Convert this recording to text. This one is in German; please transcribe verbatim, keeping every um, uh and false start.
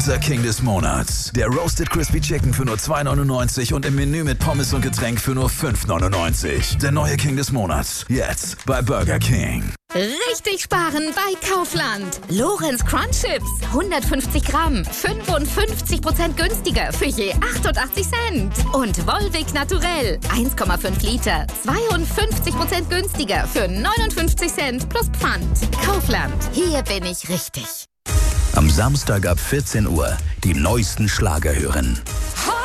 Unser King des Monats. Der Roasted Crispy Chicken für nur zwei neunundneunzig und im Menü mit Pommes und Getränk für nur fünf neunundneunzig. Der neue King des Monats. Jetzt bei Burger King. Richtig sparen bei Kaufland. Lorenz Crunch Chips. hundertfünfzig Gramm. fünfundfünfzig Prozent günstiger für je achtundachtzig Cent. Und Volvic Naturell. eins Komma fünf Liter. zweiundfünfzig Prozent günstiger für neunundfünfzig Cent plus Pfand. Kaufland. Hier bin ich richtig. Am Samstag ab vierzehn Uhr die neuesten Schlager hören.